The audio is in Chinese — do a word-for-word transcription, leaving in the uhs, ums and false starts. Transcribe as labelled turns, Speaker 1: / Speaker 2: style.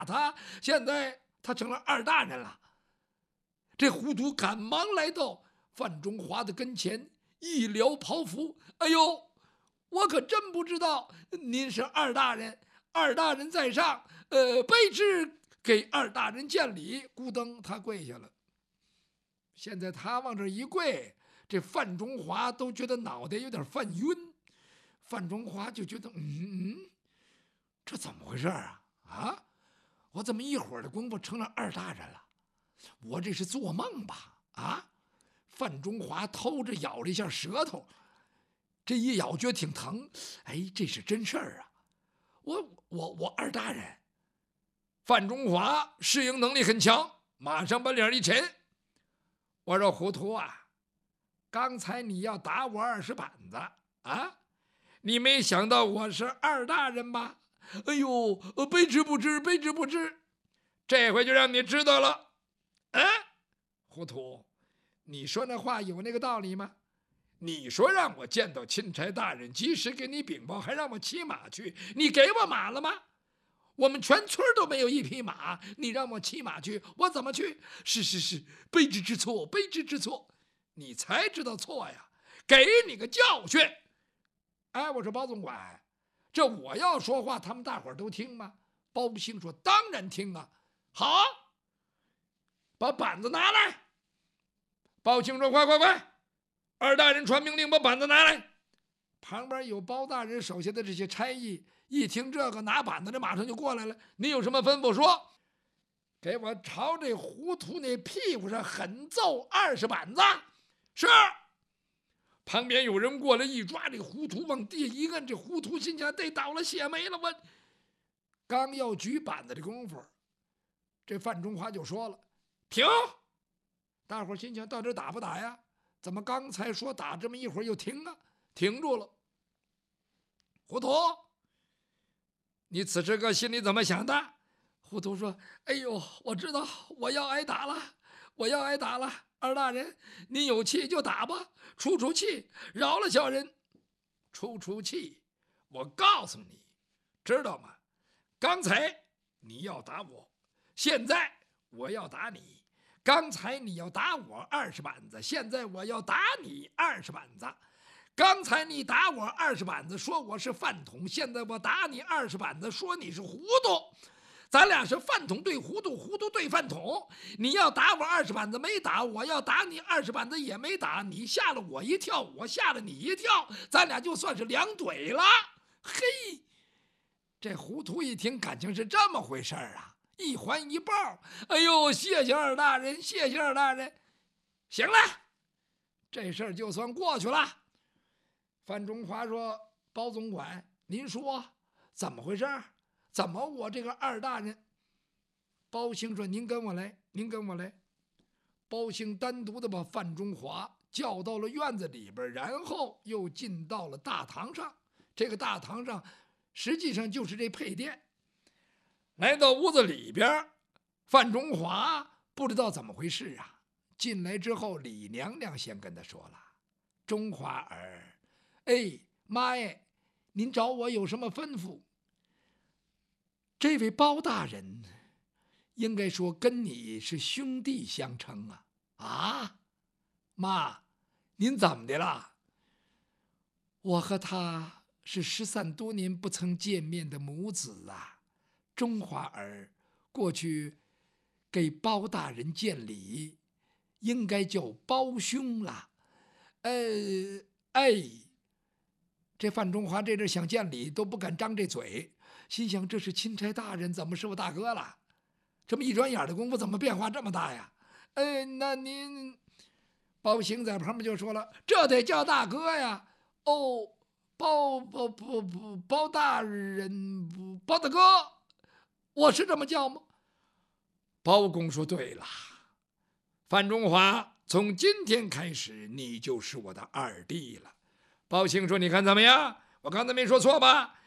Speaker 1: 他，现在他成了二大人了。这糊涂赶忙来到范中华的跟前，一撩袍服，哎呦，我可真不知道您是二大人，二大人在上，呃，卑职给二大人见礼。咕噔，他跪下了。现在他往这一跪，这范中华都觉得脑袋有点犯晕。范中华就觉得，嗯嗯，这怎么回事啊？啊，我怎么一会儿的功夫成了二大人了？我这是做梦吧？啊！范中华偷着咬了一下舌头，这一咬觉得挺疼。哎，这是真事儿啊！我我我二大人。范中华适应能力很强，马上把脸一沉。我说糊涂啊，刚才你要打我二十板子啊？你没想到我是二大人吧？哎呦，卑职不知，卑职不知。这回就让你知道了。啊，糊涂，你说那话有那个道理吗？你说让我见到钦差大人，及时给你禀报，还让我骑马去，你给我马了吗？我们全村都没有一匹马，你让我骑马去，我怎么去？是是是，卑职之错，卑职之错。你才知道错呀，给你个教训。哎，我说包总管，这我要说话，他们大伙儿都听吗？包兴说当然听啊。好，把板子拿来。包兴说快快快，二大人传命令，把板子拿来。旁边有包大人手下的这些差役一听这个，拿板子的马上就过来了。你有什么吩咐说？给我朝这糊涂那屁股上狠揍二十板子。是。旁边有人过来一抓这糊涂，往地一摁，这糊涂心想得倒了血霉了。我刚要举板子的功夫，这范中华就说了：“停！”大伙心想到底打不打呀？怎么刚才说打，这么一会儿又停啊？停住了。糊涂，你此时个心里怎么想的？糊涂说：“哎呦，我知道我要挨打了，我要挨打了。二大人，你有气就打吧，出出气，饶了小人。出出气，我告诉你，知道吗？刚才你要打我，现在我要打你。刚才你要打我二十板子，现在我要打你二十板子。刚才你打我二十板子，说我是饭桶，现在我打你二十板子，说你是糊涂。咱俩是饭桶对糊涂，糊涂对饭桶。你要打我二十板子没打，我要打你二十板子也没打，你吓了我一跳，我吓了你一跳，咱俩就算是两怼了。嘿，这糊涂一听，感情是这么回事儿啊！一环一抱，哎呦，谢谢二大人，谢谢二大人。行了，这事儿就算过去了。范中华说：“包总管，您说怎么回事？怎么我这个二大人？”包兴说：“您跟我来，您跟我来。”包兴单独的把范中华叫到了院子里边，然后又进到了大堂上。这个大堂上实际上就是这配殿。来到屋子里边，范中华不知道怎么回事啊。进来之后，李娘娘先跟他说了：“中华儿，哎，妈哎，您找我有什么吩咐？这位包大人，应该说跟你是兄弟相称啊。啊，妈，您怎么的了？我和他是失散多年不曾见面的母子啊。中华儿过去给包大人见礼，应该叫包兄了。呃，哎，这范中华这阵想见礼都不敢张这嘴，心想这是钦差大人，怎么是我大哥了？这么一转眼的功夫，怎么变化这么大呀？哎，那您包兴在旁边就说了：“这得叫大哥呀！哦，包包包包包大人，包大哥。”我是这么叫吗？包公说：“对了，范中华，从今天开始，你就是我的二弟了。”包兴说：“你看怎么样？我刚才没说错吧？